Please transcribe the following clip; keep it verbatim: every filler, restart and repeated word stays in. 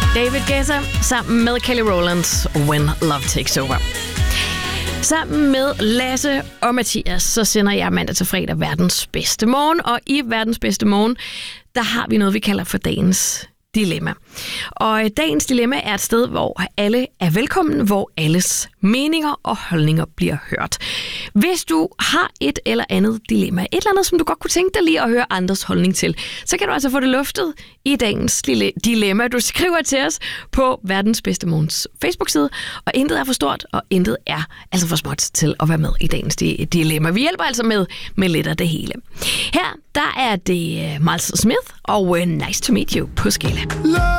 David Guetta sammen med Kelly Rowlands When Love Takes Over. Sammen med Lasse og Mathias, så sender jeg mandag til fredag verdens bedste morgen. Og i verdens bedste morgen, der har vi noget, vi kalder for dagens dilemma. Og dagens dilemma er et sted, hvor alle er velkommen, hvor alles meninger og holdninger bliver hørt. Hvis du har et eller andet dilemma, et eller andet, som du godt kunne tænke dig lige at høre andres holdning til, så kan du altså få det luftet i dagens lille dilemma. Du skriver til os på Verdens Bedste Morgens Facebook-side, og intet er for stort, og intet er altså for småt til at være med i dagens dilemma. Vi hjælper altså med, med lidt af det hele. Her, der er det Miles Smith og Nice to Meet You på Skala.